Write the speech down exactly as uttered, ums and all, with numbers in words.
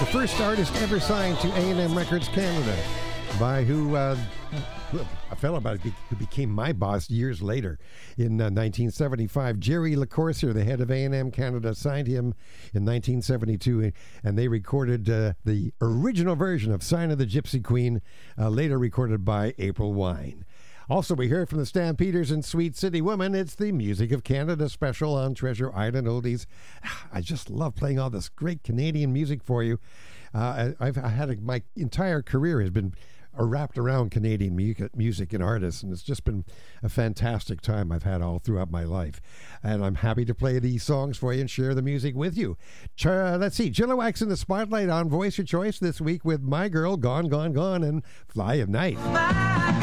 the first artist ever signed to A and M Records Canada, by who uh, a fellow about who became my boss years later in uh, nineteen seventy-five. Jerry LaCourcier, the head of A and M Canada, signed him in nineteen seventy-two, and they recorded uh, the original version of Sign of the Gypsy Queen, uh, later recorded by April Wine. Also, we heard from the Stampeders and Sweet City Woman. It's the Music of Canada special on Treasure Island Oldies. I just love playing all this great Canadian music for you. Uh, I've I had a, my entire career has been wrapped around Canadian music, music and artists, and it's just been a fantastic time I've had all throughout my life. And I'm happy to play these songs for you and share the music with you. Ch- uh, let's see, Chilliwack's in the spotlight on Voice Your Choice this week with My Girl, Gone, Gone, Gone, and Fly of Night.